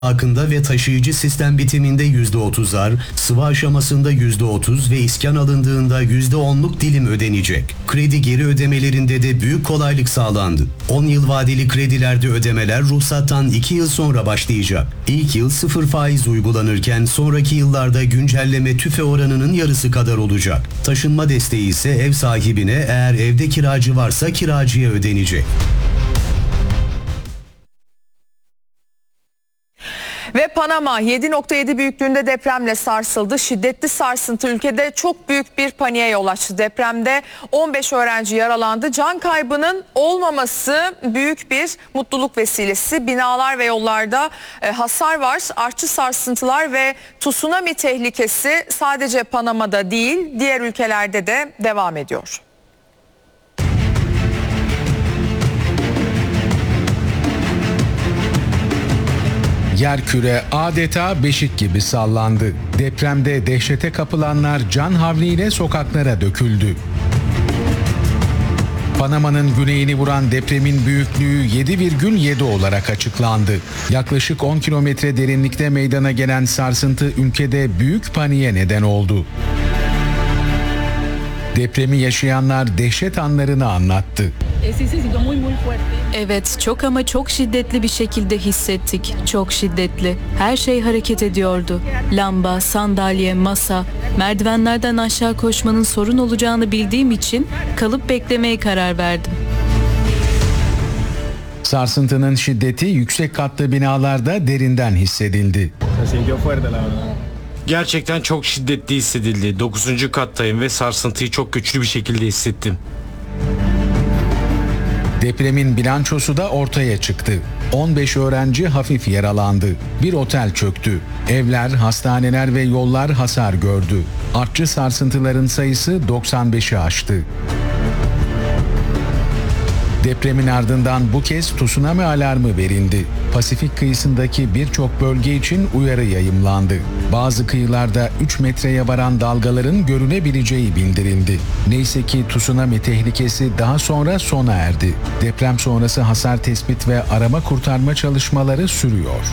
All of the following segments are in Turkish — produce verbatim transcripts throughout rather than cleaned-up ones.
Akında ve taşıyıcı sistem bitiminde yüzde otuzlar, sıvı aşamasında yüzde otuz ve iskan alındığında yüzde onluk dilim ödenecek. Kredi geri ödemelerinde de büyük kolaylık sağlandı. on yıl vadeli kredilerde ödemeler ruhsattan iki yıl sonra başlayacak. İlk yıl sıfır faiz uygulanırken sonraki yıllarda güncelleme tüfe oranının yarısı kadar olacak. Taşınma desteği ise ev sahibine, eğer evde kiracı varsa kiracıya ödenecek. Ve Panama yedi nokta yedi büyüklüğünde depremle sarsıldı. Şiddetli sarsıntı ülkede çok büyük bir paniğe yol açtı. Depremde on beş öğrenci yaralandı. Can kaybının olmaması büyük bir mutluluk vesilesi. Binalar ve yollarda e, hasar var. Artçı sarsıntılar ve tsunami tehlikesi sadece Panama'da değil, diğer ülkelerde de devam ediyor. Yerküre adeta beşik gibi sallandı. Depremde dehşete kapılanlar can havliyle sokaklara döküldü. Panama'nın güneyini vuran depremin büyüklüğü yedi virgül yedi olarak açıklandı. Yaklaşık on kilometre derinlikte meydana gelen sarsıntı ülkede büyük paniğe neden oldu. Depremi yaşayanlar dehşet anlarını anlattı. Evet, çok ama çok şiddetli bir şekilde hissettik. Çok şiddetli. Her şey hareket ediyordu. Lamba, sandalye, masa. Merdivenlerden aşağı koşmanın sorun olacağını bildiğim için kalıp beklemeye karar verdim. Sarsıntının şiddeti yüksek katlı binalarda derinden hissedildi. Gerçekten çok şiddetli hissedildi. dokuzuncu kattayım ve sarsıntıyı çok güçlü bir şekilde hissettim. Depremin bilançosu da ortaya çıktı. on beş öğrenci hafif yaralandı. Bir otel çöktü. Evler, hastaneler ve yollar hasar gördü. Artçı sarsıntıların sayısı doksan beşi aştı. Depremin ardından bu kez tsunami alarmı verildi. Pasifik kıyısındaki birçok bölge için uyarı yayımlandı. Bazı kıyılarda üç metreye varan dalgaların görülebileceği bildirildi. Neyse ki tsunami tehlikesi daha sonra sona erdi. Deprem sonrası hasar tespit ve arama kurtarma çalışmaları sürüyor.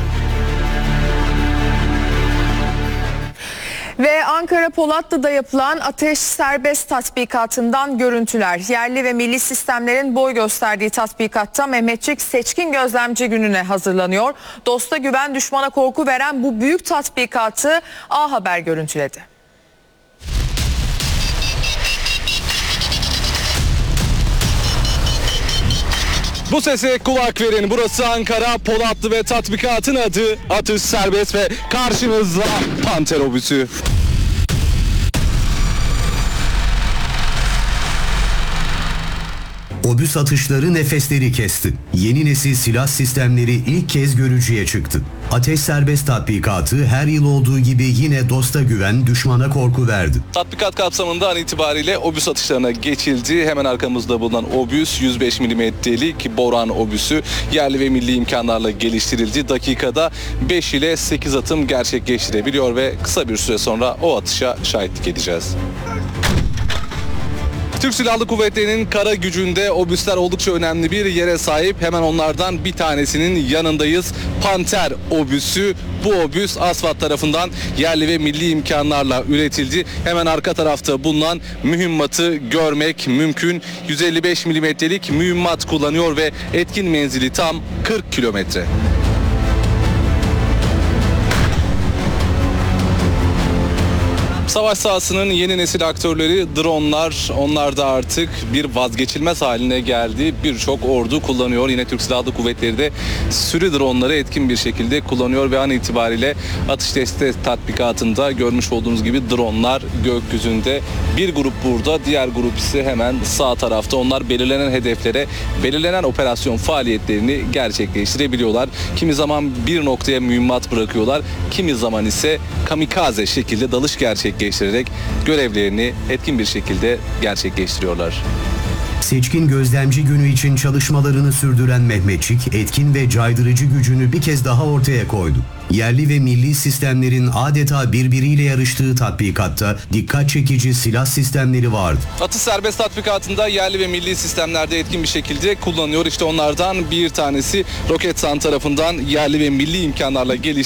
Ve Ankara Polatlı'da yapılan ateş serbest tatbikatından görüntüler. Yerli ve milli sistemlerin boy gösterdiği tatbikatta Mehmetçik Seçkin Gözlemci Günü'ne hazırlanıyor. Dosta güven, düşmana korku veren bu büyük tatbikatı A Haber görüntüledi. Bu sese kulak verin. Burası Ankara Polatlı ve tatbikatın adı atış serbest ve karşınızda Panter obüsü. Obüs atışları nefesleri kesti. Yeni nesil silah sistemleri ilk kez görücüye çıktı. Ateş serbest tatbikatı her yıl olduğu gibi yine dosta güven, düşmana korku verdi. Tatbikat kapsamında an itibariyle obüs atışlarına geçildi. Hemen arkamızda bulunan obüs yüz beş milimetrelik Boran obüsü yerli ve milli imkanlarla geliştirildi. Dakikada beş ile sekiz atım gerçekleştirebiliyor ve kısa bir süre sonra o atışa şahitlik edeceğiz. Türk Silahlı Kuvvetleri'nin kara gücünde obüsler oldukça önemli bir yere sahip. Hemen onlardan bir tanesinin yanındayız. Panter obüsü. Bu obüs ASFAD tarafından yerli ve milli imkanlarla üretildi. Hemen arka tarafta bulunan mühimmatı görmek mümkün. yüz elli beş milimetrelik mühimmat kullanıyor ve etkin menzili tam kırk kilometre. Savaş sahasının yeni nesil aktörleri dronlar, onlar da artık bir vazgeçilmez haline geldi. Birçok ordu kullanıyor. Yine Türk Silahlı Kuvvetleri de sürü dronları etkin bir şekilde kullanıyor ve an itibariyle atış testi tatbikatında görmüş olduğunuz gibi dronlar gökyüzünde. Bir grup burada, diğer grup ise hemen sağ tarafta. Onlar belirlenen hedeflere, belirlenen operasyon faaliyetlerini gerçekleştirebiliyorlar. Kimi zaman bir noktaya mühimmat bırakıyorlar, kimi zaman ise kamikaze şekilde dalış gerçekleştiriyorlar. gerçekleştirerek görevlerini etkin bir şekilde gerçekleştiriyorlar. Seçkin gözlemci günü için çalışmalarını sürdüren Mehmetçik, etkin ve caydırıcı gücünü bir kez daha ortaya koydu. Yerli ve milli sistemlerin adeta birbiriyle yarıştığı tatbikatta dikkat çekici silah sistemleri vardı. Atış serbest tatbikatında yerli ve milli sistemlerde etkin bir şekilde kullanıyor. İşte onlardan bir tanesi Roketsan tarafından yerli ve milli imkanlarla geliştirildi.